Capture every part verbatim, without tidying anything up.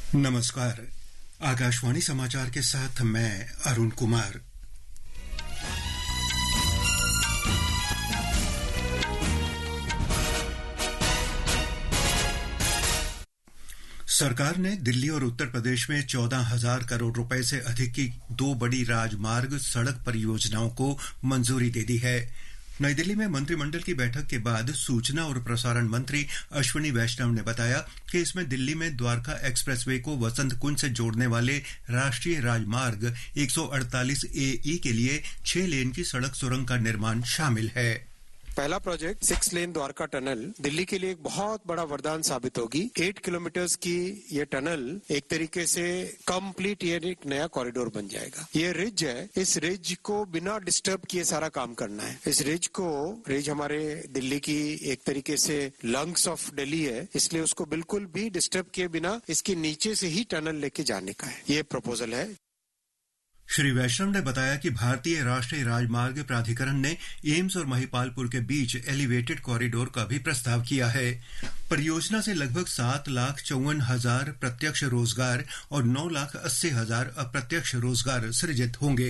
नमस्कार। आकाशवाणी समाचार के साथ मैं अरुण कुमार। सरकार ने दिल्ली और उत्तर प्रदेश में चौदह हजार करोड़ रुपए से अधिक की दो बड़ी राजमार्ग सड़क परियोजनाओं को मंजूरी दे दी है। नई दिल्ली में मंत्रिमंडल की बैठक के बाद सूचना और प्रसारण मंत्री अश्विनी वैष्णव ने बताया कि इसमें दिल्ली में द्वारका एक्सप्रेसवे को वसंत कुंज से जोड़ने वाले राष्ट्रीय राजमार्ग एक सौ अड़तालीस ए ई के लिए छह लेन की सड़क सुरंग का निर्माण शामिल है। पहला project six lane Dwarka tunnel Delhi के लिए एक बहुत बड़ा वरदान साबित होगी। एट किलोमीटर्स की ये टनल एक तरीके से कंप्लीट ये एक नया कॉरिडोर बन जाएगा। ये रिज है, इस रिज को बिना डिस्टर्ब किए सारा काम करना है। इस रिज को रिज हमारे दिल्ली की एक तरीके से लंग्स ऑफ दिल्ली है, इसलिए उसको बिल्कुल भी डिस्टर्ब किए बिना इसके नीचे से ही टनल लेके जाने का है। ये प्रपोजल है। श्री वैष्णव ने बताया कि भारतीय राष्ट्रीय राजमार्ग प्राधिकरण ने एम्स और महिपालपुर के बीच एलिवेटेड कॉरिडोर का भी प्रस्ताव किया है। परियोजना से लगभग सात लाख चौवन हजार प्रत्यक्ष रोजगार और नौ लाख अस्सी हजार अप्रत्यक्ष रोजगार सृजित होंगे।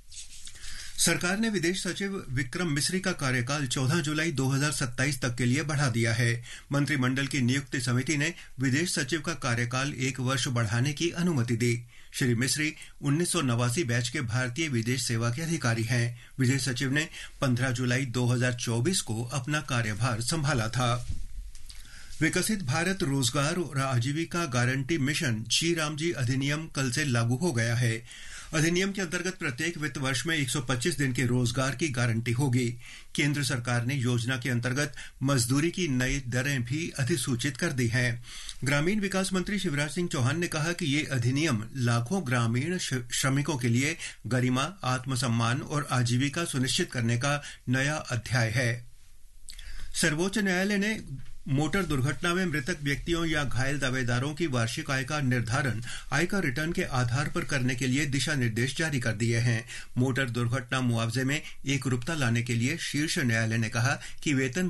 सरकार ने विदेश सचिव विक्रम मिस्री का कार्यकाल चौदह जुलाई दो हजार सत्ताईस तक के लिए बढ़ा दिया है। मंत्रिमंडल की नियुक्ति समिति ने विदेश सचिव का कार्यकाल एक वर्ष बढ़ाने की अनुमति दी। श्री मिस्री उन्नीस सौ नवासी बैच के भारतीय विदेश सेवा के अधिकारी हैं। विदेश सचिव ने पंद्रह जुलाई दो हजार चौबीस को अपना कार्यभार संभाला था। विकसित भारत रोजगार और आजीविका गारंटी मिशन जी रामजी अधिनियम कल से लागू हो गया है। अधिनियम के अंतर्गत प्रत्येक वित्त वर्ष में एक सौ पच्चीस दिन के रोजगार की गारंटी होगी। केंद्र सरकार ने योजना के अंतर्गत मजदूरी की नई दरें भी अधिसूचित कर दी हैं। ग्रामीण विकास मंत्री शिवराज सिंह चौहान ने कहा कि ये अधिनियम लाखों ग्रामीण श्रमिकों के लिए गरिमा, आत्मसम्मान और आजीविका सुनिश्चित करने का नया अध्याय है। सर्वोच्च न्यायालय ने मोटर दुर्घटना में मृतक व्यक्तियों या घायल दावेदारों की वार्षिक आय का निर्धारण आयकर रिटर्न के आधार पर करने के लिए दिशा निर्देश जारी कर दिए हैं। मोटर दुर्घटना मुआवजे में एकरूपता लाने के लिए शीर्ष न्यायालय ने कहा कि वेतन